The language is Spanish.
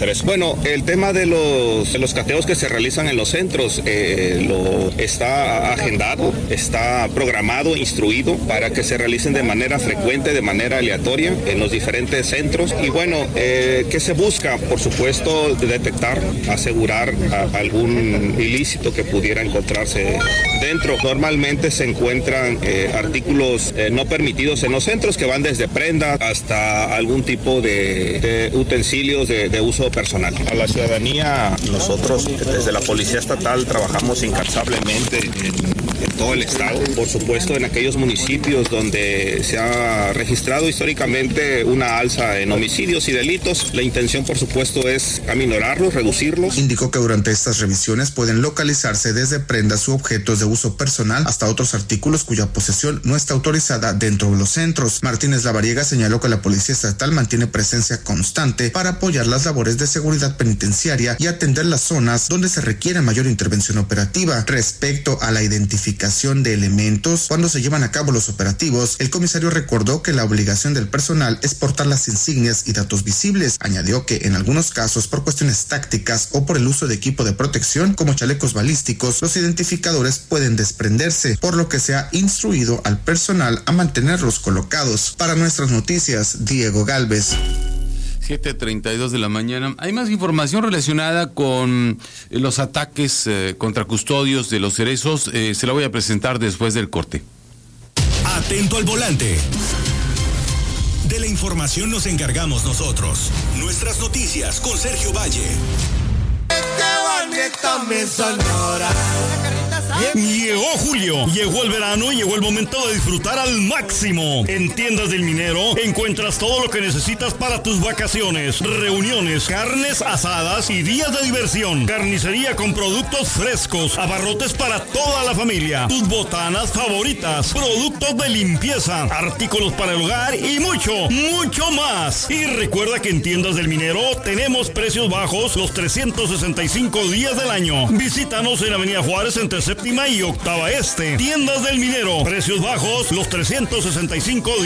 hacer eso. Bueno, el tema de los cateos que se realizan en los centros lo está agendado, está programado, instruido para que se realicen de manera frecuente, de manera aleatoria en los diferentes centros. Y bueno, ¿qué se busca? Por supuesto, detectar, asegurar algún ilícito que pudiera encontrarse dentro. Normalmente se encuentran artículos no permitidos en los centros que van desde prenda hasta algún tipo de utensilios de uso personal. A la ciudadanía, nosotros desde la Policía Estatal trabajamos incansablemente en todo el estado, por supuesto en aquellos municipios donde se ha registrado históricamente una alza en homicidios y delitos. La intención, por supuesto, es aminorarlos, reducirlos. Indicó que durante estas revisiones pueden localizarse desde prendas u objetos de uso personal hasta otros artículos cuya posesión no está autorizada dentro de los centros. Martínez Lavariega señaló que la Policía Estatal mantiene presencia constante para apoyar las labores de seguridad penitenciaria y atender las zonas donde se requiere mayor intervención operativa. Respecto a la identificación de elementos cuando se llevan a cabo los operativos, el comisario recordó que la obligación del personal es portar las insignias y datos visibles. Añadió que en algunos casos, por cuestiones tácticas o por el uso de equipo de protección como chalecos balísticos, los identificadores pueden desprenderse, por lo que se ha instruido al personal a mantenerlos colocados. Para Nuestras Noticias, Diego Galvez. 7:32 de la mañana. Hay más información relacionada con los ataques contra custodios de Los Cerezos. Se la voy a presentar después del corte. Atento al volante. De la información nos encargamos nosotros. Nuestras Noticias con Sergio Valle. Llegó julio, llegó el verano y llegó el momento de disfrutar al máximo. En Tiendas del Minero encuentras todo lo que necesitas para tus vacaciones, reuniones, carnes asadas y días de diversión. Carnicería con productos frescos, abarrotes para toda la familia, tus botanas favoritas, productos de limpieza, artículos para el hogar y mucho, mucho más. Y recuerda que en Tiendas del Minero tenemos precios bajos los 365 días del año. Visítanos en Avenida Juárez entre Séptima y Octava Este. Tiendas del Minero, precios bajos los 365 días.